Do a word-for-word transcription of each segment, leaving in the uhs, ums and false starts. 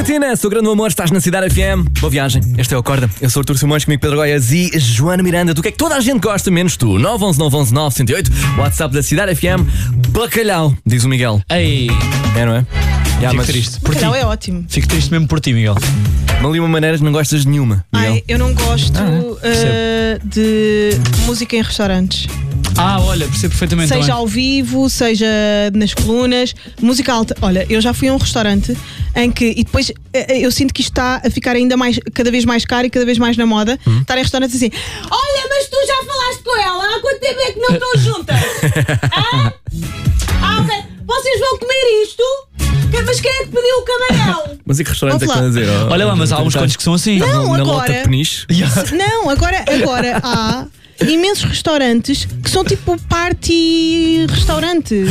Cristina, sou grande amor, estás na Cidade F M. Boa viagem, este é o Acorda. Eu sou Artur Simões, comigo Pedro Goiás e Joana Miranda. Do que é que toda a gente gosta, menos tu? nove um um nove um um nove zero oito, WhatsApp da Cidade F M. Bacalhau, diz o Miguel. Ei, É, não é? Já, fico mas triste por ti. Bacalhau é ótimo. Fico triste mesmo por ti, Miguel. de uma maneira não gostas de nenhuma, Miguel. Ai, eu não gosto Ah, uh, de música em restaurantes. Ah, olha, percebo perfeitamente Seja também. ao vivo, seja nas colunas, música alta. Olha, eu já fui a um restaurante em que, e depois eh, eu sinto que isto está a ficar ainda mais, cada vez mais caro e cada vez mais na moda. Hum. Estar em restaurantes assim: olha, mas tu já falaste com ela, há quanto tempo é que não estão juntas? ah? ah, ok. Vocês vão comer isto? Mas quem é que pediu o camarão? Mas e que restaurante é que Vamos estás a dizer? Oh, Olha lá, mas há uns quantos que são assim. Não, na agora- lota de peniche. Não, agora, agora há imensos restaurantes que são tipo party restaurante.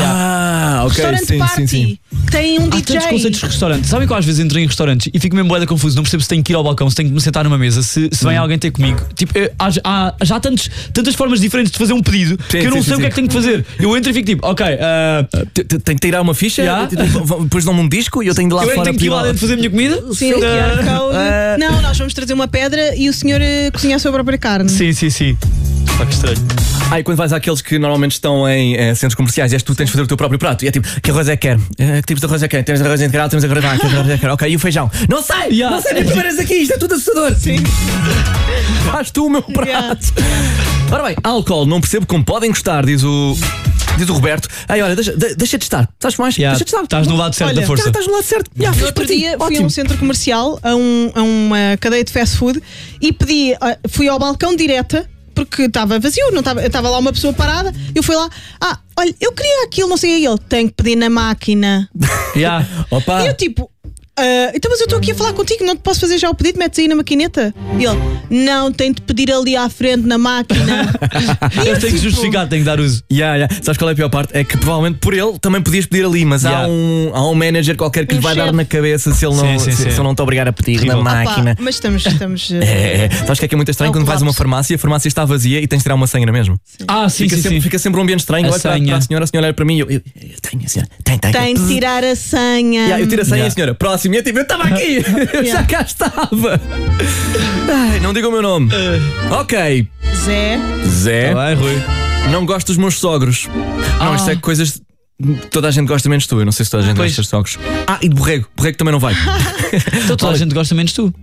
Ah, ok, Restaurante sim, party. sim, sim. Que tem um Há D J. tantos conceitos de restaurante. Sabem que eu às vezes entro em restaurantes e fico mesmo bué da confuso. Não percebo se tenho que ir ao balcão, se tenho que me sentar numa mesa, se, se vem alguém ter comigo. Tipo, eu- há, há- já há tantos, tantas formas diferentes de fazer um pedido Sim, que eu não sim, sei sim, o que é sim. que tenho que fazer. Eu entro e fico tipo, ok, ah, T- t- Tenho que tirar uma ficha, Já? t- t- depois dão-me um disco e eu tenho de lá eu é que fora tenho que ir pedir lá dentro fazer a minha comida? Sim, o Q R Code. Ah. Não, nós vamos trazer uma pedra e o senhor eh, cozinha a sua própria carne. Sim, sim, sim. Pá, que estranho. Ah, e quando vais àqueles que normalmente estão em eh, centros comerciais, és tu que tens de fazer o teu próprio prato. E é tipo, que arroz é que quer? Eh, que tipos de arroz é que quer? Temos arroz integral, temos arroz branco, temos arroz é que quer. Ok, e o feijão? Não sei! Yeah. Não sei nem primeiras aqui, isto é tudo assustador. Sim. Faz tu o meu prato. Yeah. Ora bem, álcool, não percebo como podem gostar, diz o. Diz o Roberto. Ai, olha, deixa, de- deixa de estar. Sabes mais? Yeah, Deixa de estar. estás no lado certo Olha, da força. Já estás no lado certo. Yeah, No fiz outro para ti. dia fui Ótimo. a um centro comercial, a, um- a uma cadeia de fast food, e pedi, ah, fui ao balcão direta, porque estava vazio, não estava estava lá uma pessoa parada. Eu fui lá, ah, olha, eu queria aquilo, não sei, e ele tem que pedir na máquina. Yeah. Opa. E eu tipo, ah, então, mas eu estou aqui a falar contigo, não te posso fazer já o pedido, metes aí na maquineta. E ele, não, tem de pedir ali à frente na máquina. E Eu eu, tenho que tipo, justificar, tenho que dar uso. Yeah, yeah. Sabes qual é a pior parte? É que provavelmente por ele também podias pedir ali, mas há, Yeah. um, há um manager qualquer que lhe Um vai dar chefe. na cabeça se ele não, Sim, sim, se, sim. se ele não te obrigar a pedir Terrível. na "Ah, pá, máquina. mas estamos. estamos ah, É, é. Sabes o que é que é muito estranho? É um Quando vais a uma colapso. farmácia, a farmácia está vazia e tens de tirar uma senha, não é mesmo? Ah, sim, fica, sim, sempre, sim. fica sempre um ambiente estranho. A Olha para, senha. para a senhora, a senhora olha para mim e eu, eu, eu tenho a senhora. Tem, tem. Tem de tirar a senha. Yeah, eu tiro a senha e a Yeah. senhora, próximo. E eu tipo, eu estava aqui, eu já Yeah. cá estava. Ai, não diga o meu nome. Ok. Zé. Zé, Tá bem, Rui. não gosto dos meus sogros. Não, Ah. isto é coisas. Toda a gente gosta menos tu. Eu não sei se toda a gente Pois. gosta dos sogros. Ah, e de borrego. Borrego também não vai. Então toda a gente gosta menos tu.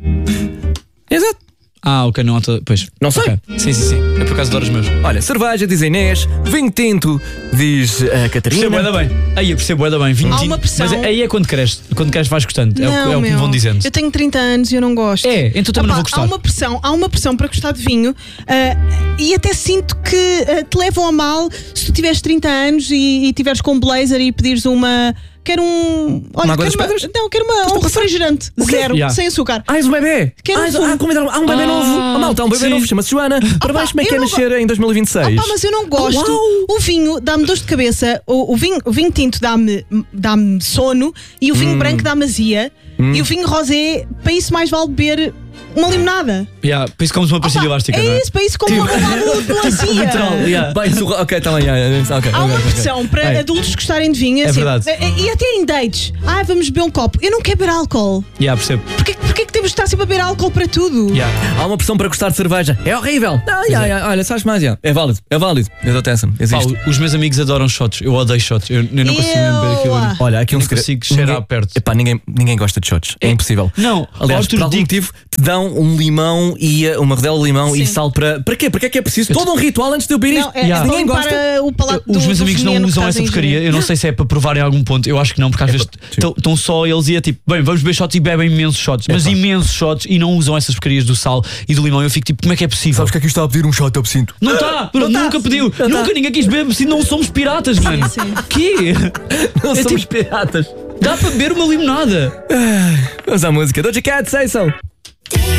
Exato. Ah, ok, não há. to- Pois. Não sei. Ok. Sim, sim, sim. É por causa de horas meus. Olha, cerveja, diz a Inês. Vinho tinto, diz a Catarina. Percebo bué da bem. Aí eu percebo bué da bem. vinho Há tinto. uma pressão. Mas aí é quando cresces. Quando cresces vais gostando. É o, que- Não, é o que me meu, vão dizendo. Eu tenho trinta anos e eu não gosto. É, então também não vou gostar. Há uma pressão, há uma pressão para gostar de vinho, ah, e até sinto que ah, te levam a mal se tu tiveres trinta anos e, e tiveres com um blazer e pedires uma. Quero um. Olha, Uma água quero das pedras? Não, quero uma, um refrigerante O quê? zero, Yeah. sem açúcar. Ah, és um bebê! Quero ah, um és- fumo. ah, convidaram- há um bebê Ah, novo! Ah, malta, há um bebê sim. novo, chama-se Joana. Parabéns, como é que eu é não nascer em dois mil e vinte e seis? Ah, pá, mas eu não gosto. Uau. O vinho dá-me dor de cabeça, o, o vinho, o vinho tinto dá-me dá-me sono e o vinho Hum. branco dá-me azia. E o vinho rosé, para isso mais vale beber uma limonada. Yeah, para isso comes uma pastilha Opa, elástica, é não é? isso, para isso como uma limonada de melancia. Literal, yeah. Bem, su- ok, também. Yeah, ok, Há ok, uma ok. pressão para Ei, adultos gostarem de vinho. É assim, verdade. e- E até em dates. Ah, vamos beber um copo. Eu não quero beber álcool. Yeah, percebo. Porquê, porquê que temos de estar sempre a beber álcool para tudo? Yeah. Há uma pressão para gostar de cerveja. É horrível. Não, yeah, yeah, olha, sabes mais? Yeah. É válido, é válido. Eu dou essa. Pá, Existe. os meus amigos adoram shots. Eu odeio shots. Eu, eu não consigo mesmo beber aquilo. Eu- Olha, aqui um não segredo. consigo cheirar Ninguém- perto. Epá, ninguém, ninguém gosta de shots. É, É- impossível. Não, Aliás, Arthur, por algum digo- motivo te dão um limão e uh, uma rodela de limão Sim. e sal para. Para quê? Para que é que é preciso? Todo um ritual antes de eu beber Não, isto. é, Yeah. é para Ninguém limpar gosta. uh, o palato Os do- meus do amigos não veneno que usam estás a essa porcaria. ingerir. Eu não sei se é para provar em algum ponto. Eu acho que não, porque às vezes sim. estão só eles e é tipo, bem, vamos beber shots e bebem imensos shots, mas Epá. imensos shots e não usam essas porcarias do sal e do limão. Eu fico tipo, como é que é possível? Sabes que aqui está a pedir um shot de absinto? Não está! Nunca pediu! Não Nunca tá. ninguém quis beber, se não somos piratas, mano! sim. Que? Não É somos tipo- piratas. Dá para beber uma limonada! Vamos à música. Doja Cat, say so.